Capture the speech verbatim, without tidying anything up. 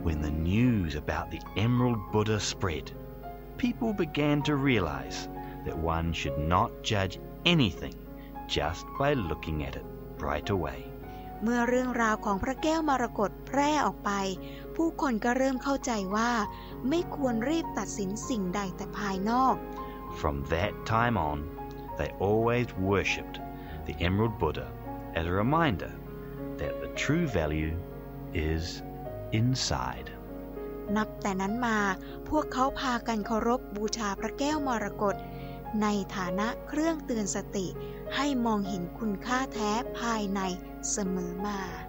When the news about the Emerald Buddha spread, people began to realize that one should not judge anything just by looking at it right away. เมื่อเรื่องราวของพระแก้วมรกตแพร่ออกไปผู้คนก็เริ่มเข้าใจว่าไม่ควรรีบตัดสินสิ่งใดแต่ภายนอก From that time on, they always worshipped the Emerald Buddha as a reminder that the true value is inside. นับแต่นั้นมาพวกเขาพากันเคารพบูชาพระแก้วมรกตในฐานะเครื่องเตือนสติให้มองเห็นคุณค่าแท้ภายในเสมอมา